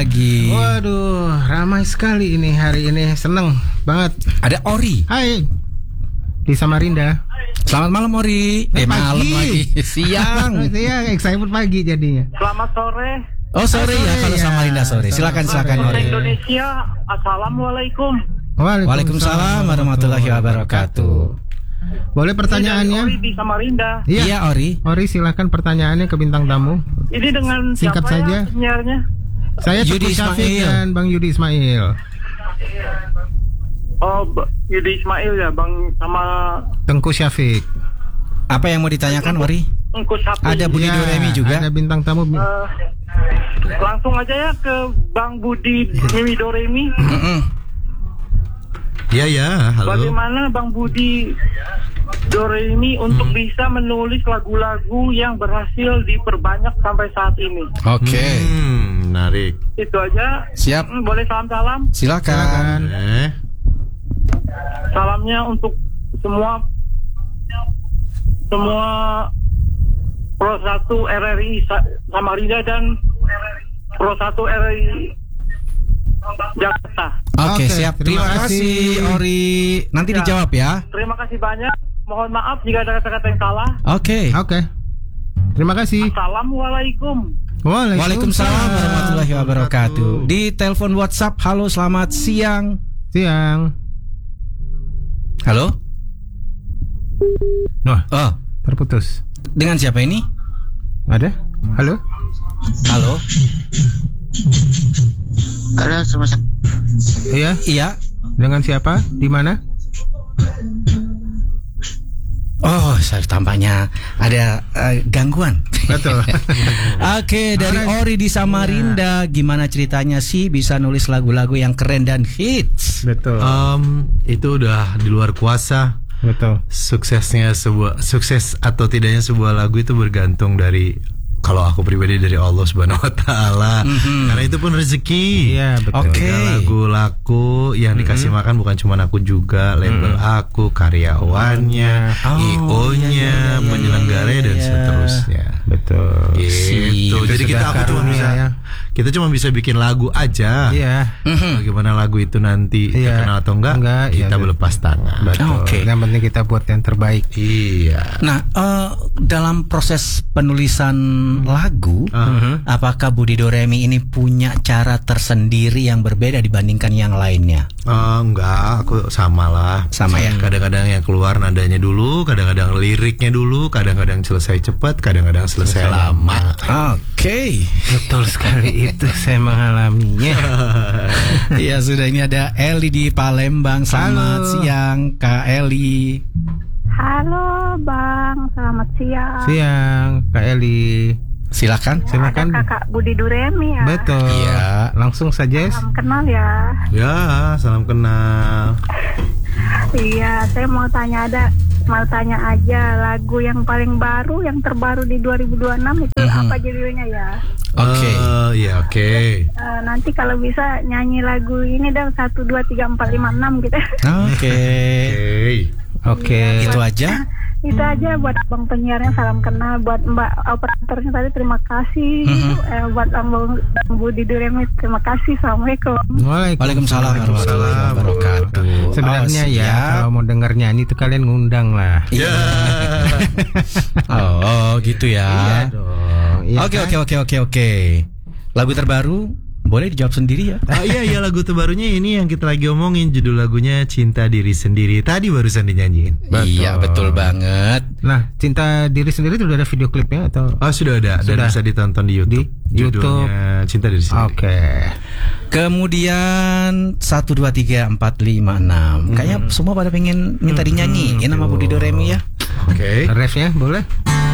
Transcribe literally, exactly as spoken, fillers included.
pagi. Waduh, ramai sekali ini hari ini, seneng banget. Ada Ori. Hai, di Samarinda. Selamat malam Ori. Eh, Eh, pagi. malam lagi. Siang. Saya excited pagi jadinya. Selamat sore. Oh sore, sore ya kalau ya. Samarinda sore. Silakan silakan Sore. Ori. Indonesia, assalamualaikum. Waalaikumsalam warahmatullahi wabarakatuh. Boleh pertanyaannya? Ini dari Ori di Samarinda. Iya, Iya Ori. Ori silakan pertanyaannya ke bintang tamu. Ini dengan Singkat siapa saja. ya penyiarnya? Saya Yudi Teguh Syafiq Ismail. dan Bang Yudi Ismail. Oh, B- Yudi Ismail ya, Bang, sama Tengku Syafiq. Apa yang mau ditanyakan Ori? Engku Sapi. Ada Budi Ya, Doremi juga. Ada bintang tamu. Eh, langsung aja ya ke Bang Budi Mimi Doremi. Mm-mm. Ya ya, halo. Bagaimana Bang Budi Doremi untuk bisa menulis lagu-lagu yang berhasil diperbanyak sampai saat ini? Oke. Hmm, menarik. Itu aja. Siap. Hmm, boleh salam-salam. Silakan. Eh, Salamnya untuk semua semua Pro satu R R I Sa- Samarinda dan Pro satu R R I Jakarta. Oke, Oke, siap. terima Terima kasih kasih. Ori. Nanti Ya. dijawab ya. Terima kasih banyak. Mohon maaf jika ada kata-kata yang salah. Oke. Oke. Terima kasih. Assalamualaikum. Waalaikumsalam warahmatullahi wabarakatuh. Di telepon WhatsApp, halo selamat siang. Siang. Halo? Wah, Oh, terputus. dengan siapa ini? Ada? Halo? Halo? Halo, sama Iya, Iya. dengan siapa? Di mana? Oh, saya tampaknya ada eh, gangguan. Betul. Oke, dari Ori di Samarinda, gimana ceritanya sih bisa nulis lagu-lagu yang keren dan hits? Betul. um, itu udah di luar kuasa. Betul. Suksesnya sebuah sukses atau tidaknya sebuah lagu itu bergantung dari, kalau aku pribadi, dari Allah Subhanahu Wa Taala. Mhm. Karena itu pun rezeki. Iya, betul. Oke. Ketika lagu laku yang dikasih makan bukan cuma aku juga, label aku, karyawannya, Oh, I O-nya, iya, iya, iya, penyelenggara iya, dan iya. seterusnya. Betul. Gitu. Siap. Jadi kita aku cuma karunia bisa ya. kita cuma bisa bikin lagu aja. Iya. Bagaimana lagu itu nanti Iya. terkenal atau enggak, Enggak, kita iya, berlepas tangan. Betul. Oke. Yang penting kita buat yang terbaik. Iya. Nah, eh, dalam proses penulisan lagu, Ah. apakah Budi Doremi ini punya cara tersendiri yang berbeda dibandingkan yang lainnya? Oh, enggak, aku sama lah. Sama ya? Kadang-kadang yang keluar nadanya dulu, kadang-kadang liriknya dulu, kadang-kadang selesai cepat, kadang-kadang selesai, lama. Oke. Betul sekali itu, saya mengalaminya. Ya sudah, ini ada Eli di Palembang. Selamat Halo. siang Kak Eli. Halo Bang, selamat siang. Siang, Kak Eli. Silakan. Silakan. Ada Kakak Budi Doremi ya. Betul. Iya. Langsung saja. Salam kenal ya. Ya, salam kenal. Iya, saya mau tanya ada mau tanya aja lagu yang paling baru, yang terbaru di dua ribu dua puluh enam itu Mhm. apa judulnya ya? Oke. Eh, ya oke. Eh, nanti kalau bisa nyanyi lagu ini dong satu dua tiga empat lima enam gitu. Oke. Oke. Oke. Itu aja. Itu aja buat abang penyiarnya, salam kenal. Buat mbak operatornya tadi terima kasih. Mhm. Eh, buat abang Bang Budi Doremi terima kasih. Assalamualaikum. Waalaikumsalam warahmatullahi wabarakatuh. Sebenarnya Oh, ya, siap. kalau mau denger nyanyi itu kalian ngundang lah. Iya. Oh, gitu ya. dong. Iya Oke, kan? oke, oke, oke, oke. Lagu terbaru boleh dijawab sendiri ya. Ah, iya iya lagu terbarunya ini yang kita lagi omongin, judul lagunya Cinta Diri Sendiri. Tadi barusan dinyanyiin. Iya, betul banget. Nah, Cinta Diri Sendiri itu udah ada video klipnya atau? Oh, sudah ada dan Sudah. bisa ditonton di YouTube. Di YouTube. Judulnya Cinta Diri Sendiri. Oke. Kemudian satu dua tiga empat lima enam. Kayaknya semua pada pengen minta dinyanyiin nama Budi Doremi ya. Oke. Refnya boleh?